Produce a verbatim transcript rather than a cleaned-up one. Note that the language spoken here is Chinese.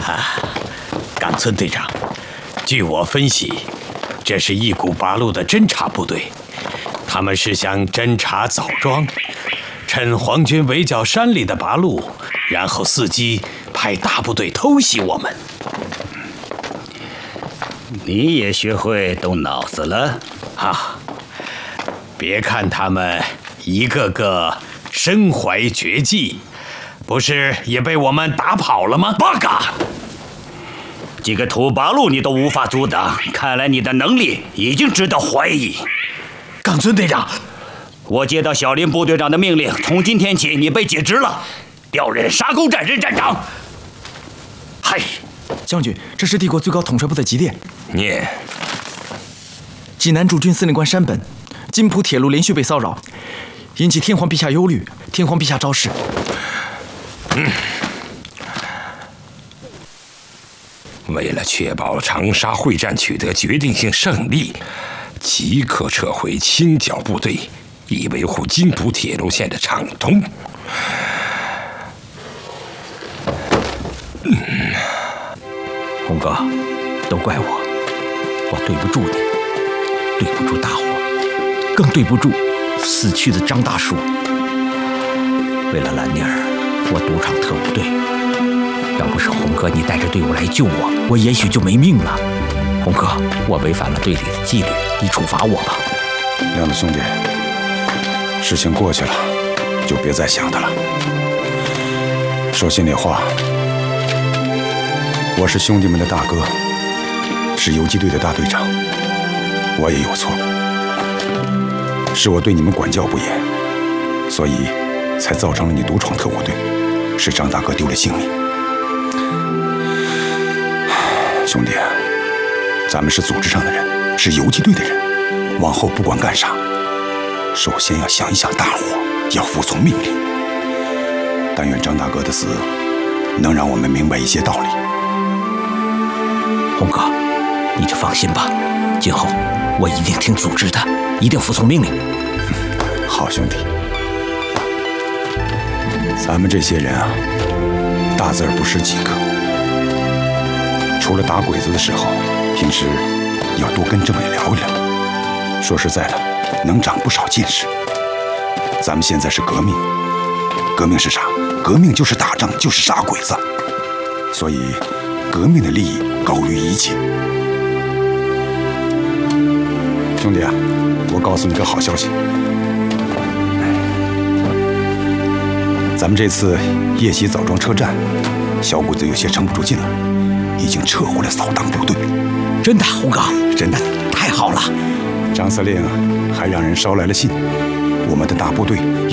冈村队长，据我分析，这是一股八路的侦察部队，他们是想侦察枣庄，趁皇军围剿山里的八路，然后伺机派大部队偷袭我们。 你也学会动脑子了啊！别看他们一个个身怀绝技，不是也被我们打跑了吗？ 八嘎！几个土八路你都无法阻挡，看来你的能力已经值得怀疑。 冈村队长， 我接到小林部队长的命令，从今天起你被解职了，调任沙沟战任战长。 嗨， 将军，这是帝国最高统帅部的急电。 念。 济南驻军司令官山本，津浦铁路连续被骚扰，引起天皇陛下忧虑。天皇陛下昭示。 嗯。为了确保长沙会战取得决定性胜利，即刻撤回清剿部队，以维护津浦铁路线的畅通。 嗯，洪哥，都怪我，我对不住你，对不住大伙，更对不住死去的张大叔。为了兰妮儿，我赌场特务队。要不是洪哥你带着队伍来救我，我也许就没命了。洪哥，我违反了队里的纪律，你处罚我吧。 亮子兄弟，事情过去了，就别再想他了。说心里话，我是兄弟们的大哥，是游击队的大队长，我也有错，是我对你们管教不严，所以才造成了你独闯特务队，使张大哥丢了性命。兄弟，咱们是组织上的人，是游击队的人，往后不管干啥，首先要想一想大伙，要服从命令。但愿张大哥的死能让我们明白一些道理。 洪哥，你就放心吧，今后我一定听组织的，一定服从命令。 嗯、好兄弟，咱们这些人啊，大字儿不识几个。除了打鬼子的时候，平时要多跟政委聊一聊。说实在的，能长不少见识。咱们现在是革命，革命是啥？革命就是打仗，就是杀鬼子。所以，革命的利益高于一切。兄弟啊，我告诉你个好消息，咱们这次夜袭枣庄车站，小鬼子有些撑不住劲了。已经撤回了扫荡部队。 真的，洪哥， 真的， 太好了。 张司令还让人捎来了信，我们的大部队